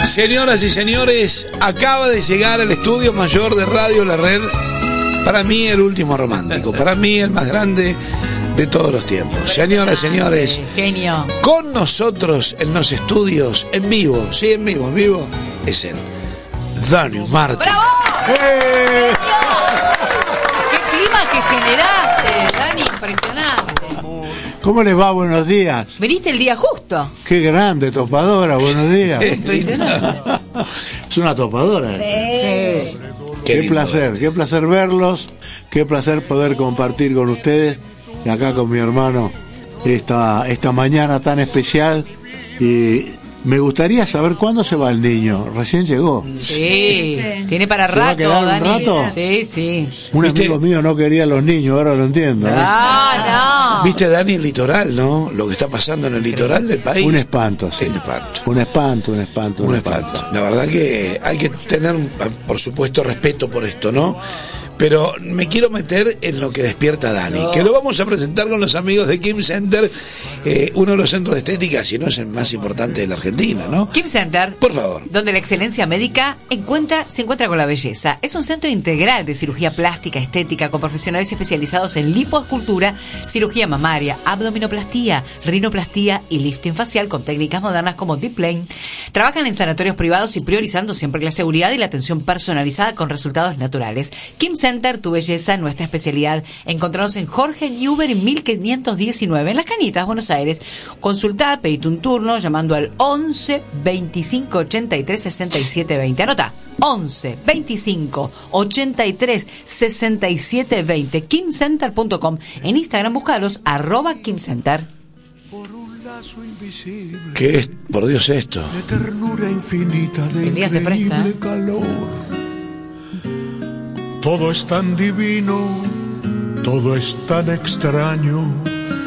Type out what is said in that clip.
Señoras y señores, acaba de llegar al estudio mayor de Radio La Red, para mí el último romántico, para mí el más grande de todos los tiempos. Señoras y señores, genio. Con nosotros en los estudios, en vivo, sí, en vivo, es él, Dani Martín. ¡Bravo! ¡Qué clima que generaste, Dani! Impresionante. ¿Cómo les va? Buenos días. Viniste el día justo. Qué grande, topadora, buenos días. Impresionante. Es una topadora. Sí. Qué placer verlos, qué placer poder compartir con ustedes y acá con mi hermano esta mañana tan especial. Y me gustaría saber cuándo se va el niño. Recién llegó. Sí, tiene para ¿Se va a rato, quedar un Dani. rato? Sí. Un ¿Viste? amigo mío no quería a los niños, ahora lo entiendo. No. ¿Viste, Dani, el litoral, no? Lo que está pasando en el litoral del país. Un espanto, sí. Un espanto. Un espanto. La verdad que hay que tener, por supuesto, respeto por esto, ¿no? Pero me quiero meter en lo que despierta a Dani, que lo vamos a presentar con los amigos de Kim Center, uno de los centros de estética, si no es el más importante de la Argentina, ¿no? Kim Center, por favor, donde la excelencia médica se encuentra con la belleza. Es un centro integral de cirugía plástica, estética, con profesionales especializados en lipoescultura, cirugía mamaria, abdominoplastía, rinoplastía y lifting facial con técnicas modernas como Deep Plane. Trabajan en sanatorios privados y priorizando siempre la seguridad y la atención personalizada con resultados naturales. Kim Center, tu belleza, nuestra especialidad. Encontrarnos en Jorge Newbery 1519, en Las Cañitas, Buenos Aires. Consultá, pedite un turno llamando al 11 25 83 67 20. Anota, 11 25 83 67 20. Kimcenter.com. En Instagram búscalos, @KimCenter. ¿Qué es, por Dios, esto? De ternura infinita, de el día se presta, ¿eh? Calor. Todo es tan divino, todo es tan extraño.